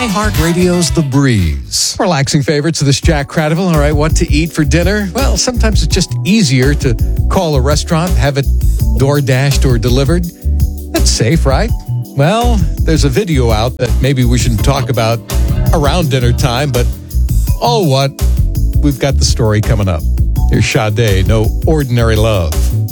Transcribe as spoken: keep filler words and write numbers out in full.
iHeartRadio's The Breeze. Relaxing favorites of this Jack Cradaville. All right, what to eat for dinner? Well, sometimes it's just easier to call a restaurant, have it door dashed or delivered. That's safe, right? Well, there's a video out that maybe we shouldn't talk about around dinner time, but oh what? We've got the story coming up. Here's Sade, No Ordinary Love.